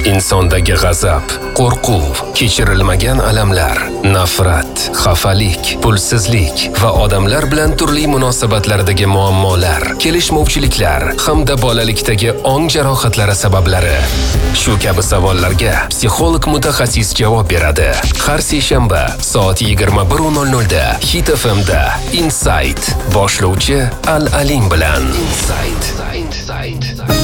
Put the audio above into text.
insondagi g'azab, qo'rquv, kechirilmagan alamlar, nafrat, xafalik, pulsizlik va odamlar bilan turli munosabatlardagi muammolar, kelishmovchiliklar hamda bolalikdagi ong jarohatlari sabablari. Shu kabi savollarga psixolog mutaxassis javob beradi. Har seshanba soat 21:00 da Hit FMda Insight boshlovchi Al-Aling bilan. Insight.